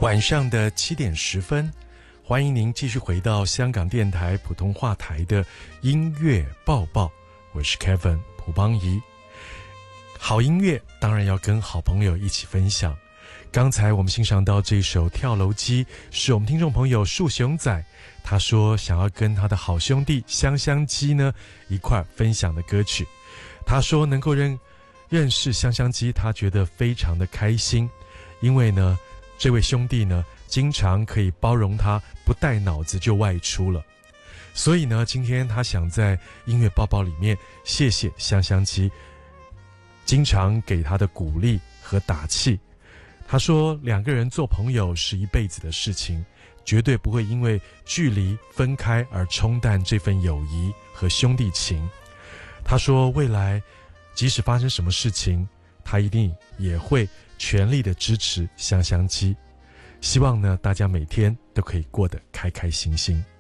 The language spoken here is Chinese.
晚上的7:10，欢迎您继续回到香港电台普通话台的音乐报报，我是 Kevin 蒲邦仪。好音乐当然要跟好朋友一起分享。刚才我们欣赏到这首《跳楼机》，是我们听众朋友树熊仔，他说想要跟他的好兄弟香香鸡呢一块分享的歌曲。他说能够认识香香鸡，他觉得非常的开心，因为呢这位兄弟呢经常可以包容他不带脑子就外出了，所以呢今天他想在音乐报报里面谢谢香香鸡经常给他的鼓励和打气。他说两个人做朋友是一辈子的事情，绝对不会因为距离分开而冲淡这份友谊和兄弟情。他说未来即使发生什么事情，他一定也会全力的支持香香鸡。希望呢大家每天都可以过得开开心心。